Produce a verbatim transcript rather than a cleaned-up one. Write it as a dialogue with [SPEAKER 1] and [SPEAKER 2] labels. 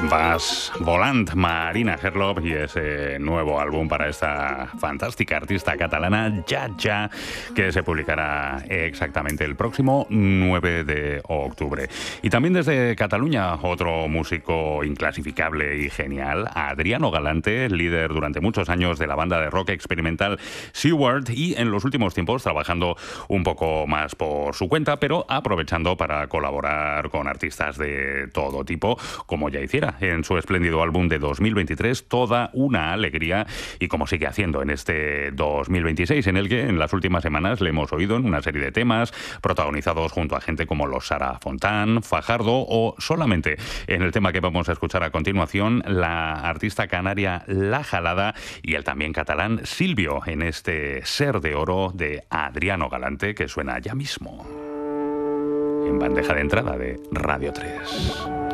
[SPEAKER 1] Vas volant, Marina Herlop, y ese nuevo álbum para esta fantástica artista catalana, Ya Ya, que se publicará exactamente el próximo nueve de octubre. Y también desde Cataluña, otro músico inclasificable y genial, Adriano Galante, líder durante muchos años de la banda de rock experimental Seward, y en los últimos tiempos trabajando un poco más por su cuenta, pero aprovechando para colaborar con artistas de todo tipo, como ya hiciera en su espléndido álbum de dos mil veintitrés, Toda una alegría, y como sigue haciendo en este dos mil veintiséis, en el que en las últimas semanas le hemos oído en una serie de temas protagonizados junto a gente como los Sara Fontán, Fajardo, o solamente en el tema que vamos a escuchar a continuación, la artista canaria La Jalada y el también catalán Silvio, en este Ser de Oro de Adriano Galante, que suena ya mismo en bandeja de entrada de Radio tres.